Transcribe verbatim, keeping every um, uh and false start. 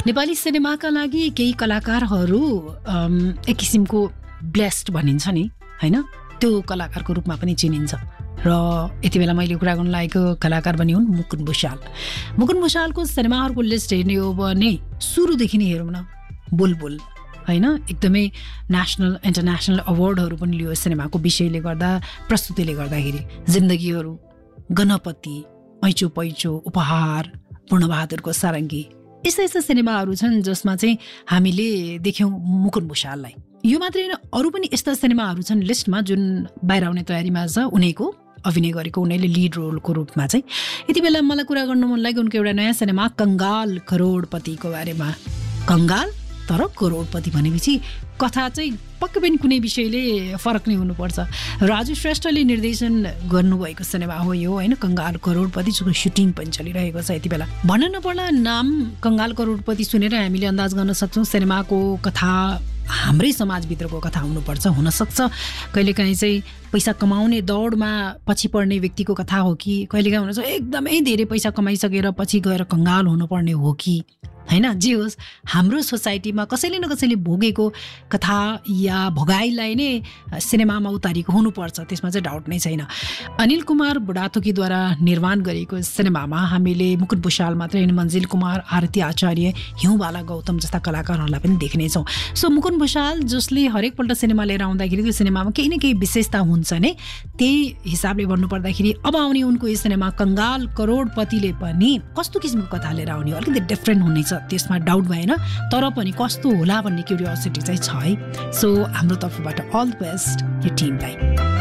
नेपाली सिनेमाका लागि केही कलाकारहरू एक किसिमको ब्लेस्ड भनिन्छ नि हैन, त्यो कलाकारको रूपमा पनि चिनिन्छ। र यति बेला मैले कुरा गर्न लागेको कलाकार पनि हुन् मुकुन्द भुषाल। मुकुन्द भुषालको सिनेमाहरूको लिस्ट हेर्ने हो भने सुरुदेखि नै हेरौँ न, बुलबुल हैन, एकदमै नेसनल इन्टरनेसनल अवार्डहरू पनि लियो सिनेमाको विषयले गर्दा, प्रस्तुतिले गर्दाखेरि। जिन्दगीहरू, गणपति, ऐचो पैचो, उपहार, पूर्णबहादुरको सारङ्गी, यस्ता यस्ता सिनेमाहरू छन् जसमा चाहिँ हामीले देख्यौँ मुकुन्द भुषाललाई। यो मात्रै होइन, अरू पनि यस्ता सिनेमाहरू छन् लिस्टमा जुन बाहिर आउने तयारीमा छ, उनीको अभिनय गरेको, उनीले लिड रोलको रूपमा चाहिँ। यति बेला मलाई कुरा गर्नु मन लाग्यो उनको एउटा नयाँ सिनेमा कङ्गाल करोडपतिको बारेमा। कङ्गाल तर करोडपति भनेपछि कथा चाहिँ पक्कै पनि कुनै विषयले फरक नै हुनुपर्छ। राजु श्रेष्ठले निर्देशन गर्नुभएको सिनेमा हो यो होइन, कङ्गाल करोडपति, जसको सुटिङ पनि चलिरहेको छ यति बेला। भन्न नपर्ला नाम कङ्गाल करोडपति सुनेर हामीले अन्दाज गर्न सक्छौँ सिनेमाको कथा हाम्रै समाजभित्रको कथा हुनुपर्छ। हुनसक्छ कहिलेकाहीँ चाहिँ पैसा कमाउने दौडमा पछि पर्ने व्यक्तिको कथा हो कि कहिलेकाहीँ हुनसक्छ एकदमै धेरै पैसा कमाइसकेर पछि गएर कङ्गाल हुनुपर्ने हो कि हैन। जे होस्, हाम्रो सोसाइटीमा कसैले न कसैले भोगेको कथा या भोगाइलाई नै सिनेमामा उतारेको हुनुपर्छ, त्यसमा चाहिँ डाउट नै छैन। अनिल कुमार बुढाथोकीद्वारा निर्माण गरिएको सिनेमामा हामीले मुकुन्द भुषाल मात्रै होइन, मन्जिल कुमार, आरती आचार्य, हिउँबाला गौतम जस्ता कलाकारहरूलाई पनि देख्नेछौँ। सो मुकुन्द भुषाल जसले हरेकपल्ट सिनेमा लिएर आउँदाखेरि त्यो सिनेमामा केही न केही विशेषता हुन्छ नै, त्यही हिसाबले भन्नुपर्दाखेरि अब आउने उनको यो सिनेमा कङ्गाल करोडपतिले पनि कस्तो किसिमको कथा लिएर आउने, अलिकति डिफ्रेन्ट हुनेछ, त्यसमा डाउट भएन। तर पनि कस्तो होला भन्ने क्युरियोसिटी चाहिँ छ है। सो हाम्रो तर्फबाट अल द बेस्ट यो टिमलाई।